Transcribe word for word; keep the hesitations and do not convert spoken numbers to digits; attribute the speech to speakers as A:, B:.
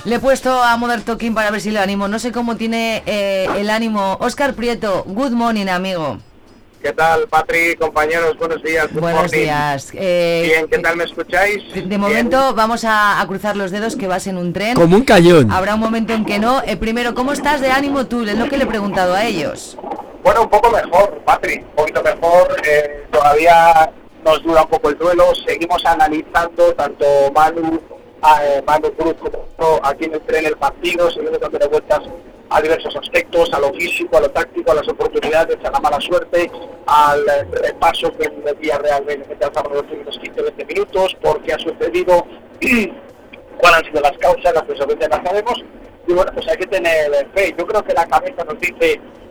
A: Le he puesto a Modern Talking para ver si le animo. No sé cómo tiene eh, el ánimo. Óscar Prieto, good morning, amigo.
B: ¿Qué tal, Patri, compañeros? Buenos días. Good
A: Buenos
B: morning.
A: días. Eh,
B: Bien, ¿qué tal me escucháis?
A: De, de momento vamos a, a cruzar los dedos que vas en un tren.
C: Como un cañón.
A: Habrá un momento en que no. Eh, primero, ¿cómo estás de ánimo tú? Es lo que le he preguntado a ellos.
B: Bueno, un poco mejor, Patri, un poquito mejor. Eh, todavía nos dura un poco el duelo. Seguimos analizando tanto Manu, eh, Manu Cruz como aquí en el tren el partido, seguimos dándole vueltas a diversos aspectos, a lo físico, a lo táctico, a las oportunidades, a la mala suerte, al repaso que el Villarreal realmente alcanzamos en los últimos quince a veinte minutos, por qué ha sucedido, cuáles han sido las causas, las consecuencias las sabemos, y bueno, pues hay que tener fe. Yo creo que la cabeza nos dice